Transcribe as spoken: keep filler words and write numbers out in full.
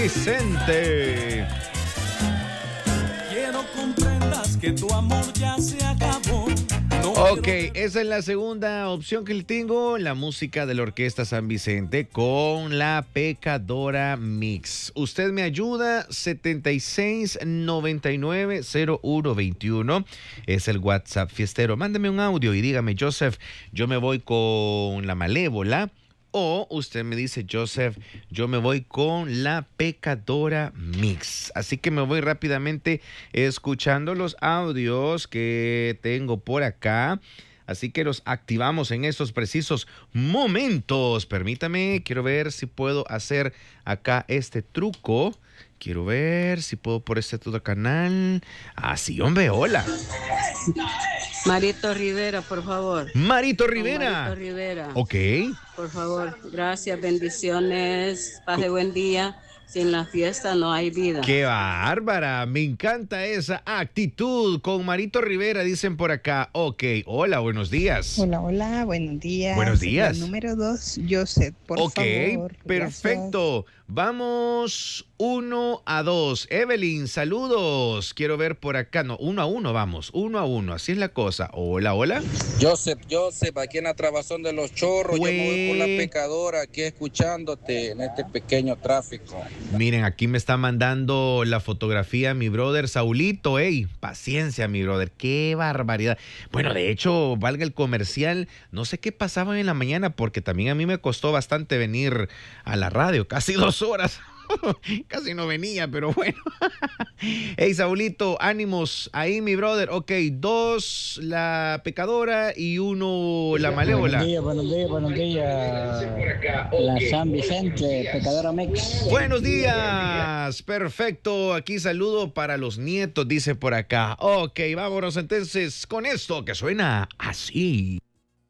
Vicente. Quiero comprendas que tu amor ya se acabó. No Ok, quiero... esa es la segunda opción que le tengo, la música de la Orquesta San Vicente con La Pecadora Mix. Usted me ayuda, setenta y seis noventa y nueve cero uno veintiuno, es el WhatsApp fiestero. Mándeme un audio y dígame, Joseph, yo me voy con La Malévola. O usted me dice, Joseph, yo me voy con La Pecadora Mix. Así que me voy rápidamente escuchando los audios que tengo por acá. Así que los activamos en estos precisos momentos. Permítame, quiero ver si puedo hacer acá este truco. Quiero ver si puedo por este todo canal. Ah, sí, hombre, hola. Marito Rivera, por favor. Marito Rivera. Marito Rivera. Ok. Por favor, gracias, bendiciones, paz de buen día. Sin la fiesta no hay vida. ¡Qué bárbara! Me encanta esa actitud. Con Marito Rivera dicen por acá. Ok, hola, buenos días. Hola, hola, buenos días. Buenos días. La número dos, Joseph, por okay, favor. Ok, perfecto. Gracias. Vamos uno a dos. Evelyn, saludos. Quiero ver por acá. No, uno a uno vamos. Uno a uno. Así es la cosa. Hola, hola. Joseph, Joseph, aquí en la Trabazón de los Chorros. Pues... Yo me voy con La Pecadora, aquí escuchándote en este pequeño tráfico. Miren, aquí me está mandando la fotografía mi brother Saulito. Ey, paciencia, mi brother. Qué barbaridad. Bueno, de hecho, valga el comercial. No sé qué pasaba en la mañana porque también a mí me costó bastante venir a la radio. Casi dos horas. Casi no venía, pero bueno. Hey, Saulito, ánimos ahí, mi brother. Ok, dos La Pecadora y uno La Malévola. Buenos días, buenos días, buenos días. La San Vicente, Pecadora Mix. Buenos días, perfecto. Aquí saludo para los nietos, dice por acá. Ok, vámonos entonces con esto que suena así.